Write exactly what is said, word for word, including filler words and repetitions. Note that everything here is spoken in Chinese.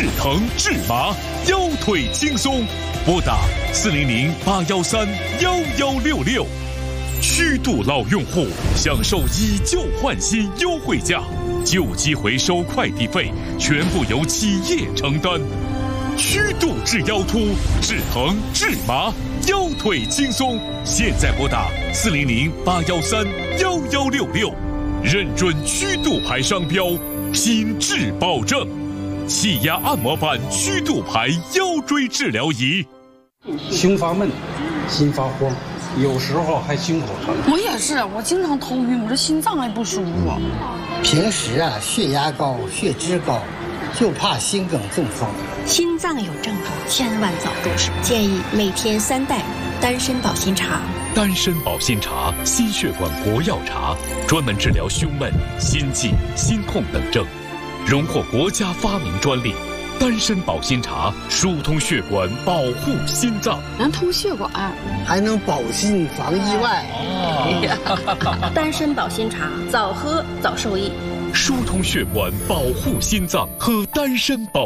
治疼治麻，腰腿轻松，拨打四零零八幺三幺幺六六。虚度老用户享受以旧换新优惠价，旧机回收快递费全部由企业承担。虚度治腰突，治疼治麻，腰腿轻松。现在拨打四零零八幺三幺幺六六，认准虚度牌商标，品质保证。气压按摩板虚度牌腰椎治疗仪。 胸发闷，心发慌，有时候还胸口疼。 我也是，我经常头晕，我这心脏还不舒服。 平时啊，血压高，血脂高，就怕心梗中风。 心脏有症状，千万早入手。建议每天三袋丹参保心茶。 丹参保心茶，心血管活药茶，专门治疗胸闷、心悸、心痛等症，荣获国家发明专利。丹参保心茶疏通血管，保护心脏， 能通血管， 还能保心防意外。 哦、丹参保心茶，早喝早受益。 疏通血管，保护心脏，喝丹参保。